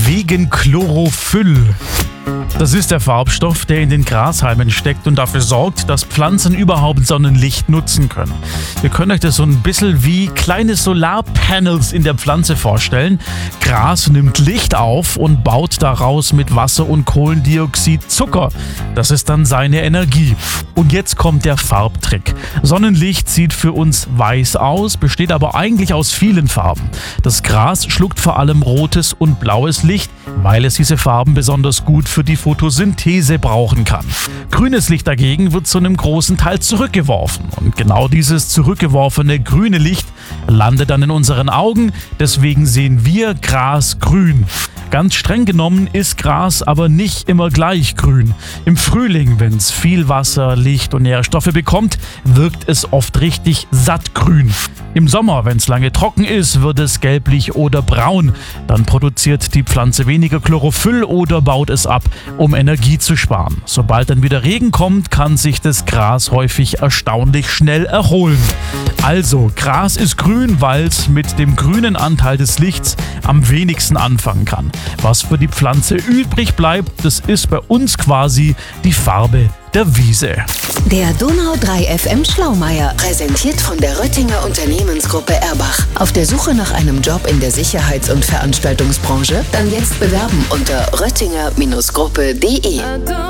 wegen Chlorophyll. Das ist der Farbstoff, der in den Grashalmen steckt und dafür sorgt, dass Pflanzen überhaupt Sonnenlicht nutzen können. Ihr könnt euch das so ein bisschen wie kleine Solarpanels in der Pflanze vorstellen. Gras nimmt Licht auf und baut daraus mit Wasser und Kohlendioxid Zucker. Das ist dann seine Energie. Und jetzt kommt der Farbtrick. Sonnenlicht sieht für uns weiß aus, besteht aber eigentlich aus vielen Farben. Das Gras schluckt vor allem rotes und blaues Licht, weil es diese Farben besonders gut für die Photosynthese brauchen kann. Grünes Licht dagegen wird zu einem großen Teil zurückgeworfen. Und genau dieses zurückgeworfene grüne Licht landet dann in unseren Augen. Deswegen sehen wir Gras grün. Ganz streng genommen ist Gras aber nicht immer gleich grün. Im Frühling, wenn es viel Wasser, Licht und Nährstoffe bekommt, wirkt es oft richtig sattgrün. Im Sommer, wenn es lange trocken ist, wird es gelblich oder braun. Dann produziert die Pflanze weniger Chlorophyll oder baut es ab, um Energie zu sparen. Sobald dann wieder Regen kommt, kann sich das Gras häufig erstaunlich schnell erholen. Also, Gras ist grün, weil es mit dem grünen Anteil des Lichts am wenigsten anfangen kann. Was für die Pflanze übrig bleibt, das ist bei uns quasi die Farbe der Wiese. Der Donau 3 FM Schlaumeier, präsentiert von der Röttinger Unternehmensgruppe Erbach. Auf der Suche nach einem Job in der Sicherheits- und Veranstaltungsbranche? Dann jetzt bewerben unter röttinger-gruppe.de.